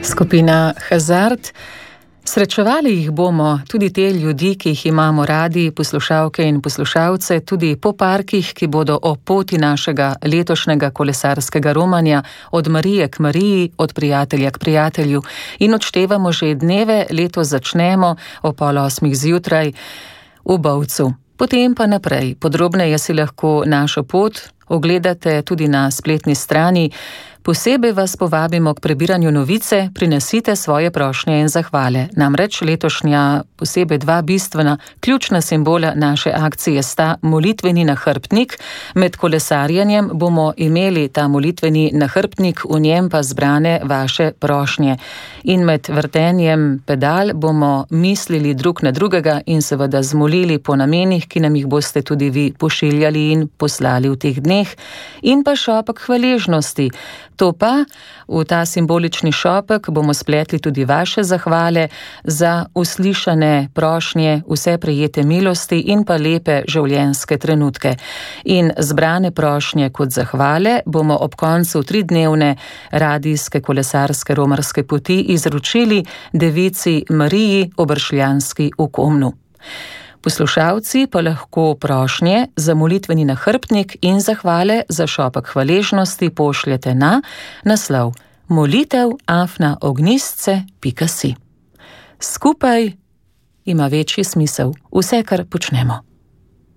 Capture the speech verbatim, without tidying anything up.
Skupina Hazard. Srečevali jih bomo, tudi te ljudi, ki jih imamo radi, poslušalke in poslušalce, tudi po parkih, ki bodo o poti našega letošnjega kolesarskega romanja od Marije k Mariji, od prijatelja k prijatelju. In odštevamo že dneve, letos začnemo o pol osmih zjutraj v Bovcu. Potem pa naprej. Podrobneje si lahko našo pot ogledate tudi na spletni strani. Posebej vas povabimo k prebiranju novice, prinesite svoje prošnje in zahvale. Namreč letošnja posebej dva bistvena, ključna simbola naše akcije sta molitveni nahrbtnik. Med kolesarjenjem bomo imeli ta molitveni nahrbtnik, v njem pa zbrane vaše prošnje. In med vrtenjem pedal bomo mislili drug na drugega in seveda zmolili po namenih, ki nam jih boste tudi vi pošiljali in poslali v teh dneh. In pa šopek hvaležnosti. To pa, v ta simbolični šopek bomo spletli tudi vaše zahvale za uslišane prošnje, vse prejete milosti in pa lepe življenjske trenutke. In zbrane prošnje kot zahvale bomo ob koncu tridnevne radijske kolesarske romarske poti izročili devici Mariji Obršljanski v Komnu. Poslušalci pa lahko prošnje za molitveni nahrbtnik in zahvale za šopek hvaležnosti pošljete na naslov molitev afna ognistce pika si. Skupaj ima večji smisel vse, kar počnemo.